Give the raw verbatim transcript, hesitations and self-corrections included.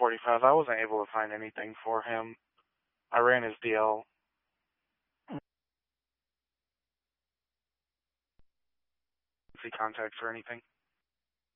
forty-five. I wasn't able to find anything for him. I ran his D L. See contacts or anything.